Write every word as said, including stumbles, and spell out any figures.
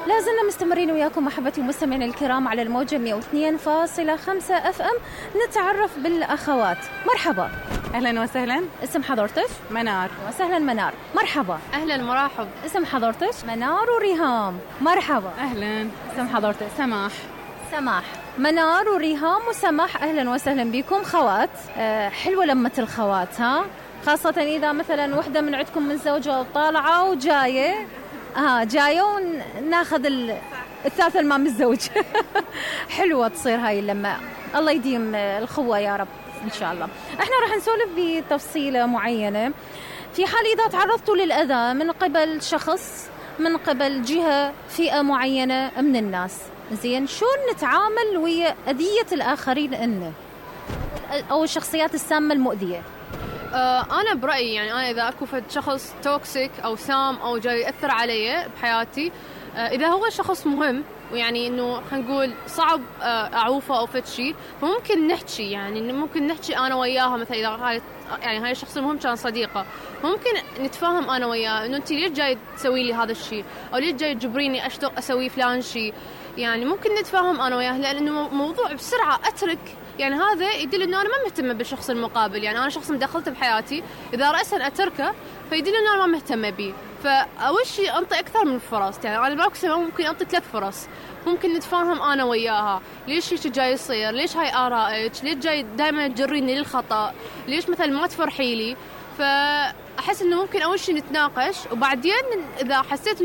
لا زلنا مستمرين وياكم محبتي ومستمعين الكرام على الموجة مئة واثنين فاصلة خمسة اف ام. نتعرف بالاخوات. مرحبا. اهلا وسهلا. اسم حضرتك؟ منار. وسهلا منار. مرحبا. اهلا مرحب. اسم حضرتك؟ منار وريهام. مرحبا. اهلا. اسم حضرتك؟ سماح. سماح. منار وريهام وسماح، اهلا وسهلا بكم خوات. أه حلوه لمه الخوات، ها، خاصه اذا مثلا وحده من عندكم متزوجه وطالعه وجايه ها جايه وناخذ الثالثه الما متزوج. حلوه تصير هاي اللمه. الله يديم الخوه يا رب ان شاء الله. احنا راح نسولف بتفصيله معينه في حال اذا تعرضتوا للاذى من قبل شخص، من قبل جهه، فئه معينه من الناس. زين، شو نتعامل ويا أذية الآخرين إنه أو الشخصيات السامة المؤذية؟ آه أنا برأيي يعني أنا إذا أكو فد شخص توكسيك أو سام أو جاي يأثر علي بحياتي، آه إذا هو شخص مهم ويعني إنه خلينا نقول صعب آه أعوفه أو فد شيء، فممكن نحكي يعني إنه ممكن نحكي أنا وياها. مثلا إذا هاي يعني هاي الشخص المهم كان صديقة، ممكن نتفاهم أنا وياه إنه أنت ليش جاي تسوي لي هذا الشيء، أو ليش جاي تجبريني أشتغل أسوي فلان شيء. يعني ممكن نتفاهم أنا وياه، لأنه موضوع بسرعة أترك يعني هذا يدل إنه أنا ما مهتمة بالشخص المقابل. يعني أنا شخص مدخلته بحياتي، إذا رأسا أتركه فيدل إنه أنا ما مهتمة بيه. فأول شيء أنطي أكثر من فرص. يعني أنا بالعكس ممكن أنطي ثلاث فرص، ممكن نتفاهم أنا وياها. ليش شيء جاي يصير؟ ليش هاي آرائك؟ ليش جاي دائما تجريني للخطأ؟ ليش مثلا ما تفرحي لي؟ فأحس إنه ممكن أول شيء نتناقش، وبعدين إذا حسيت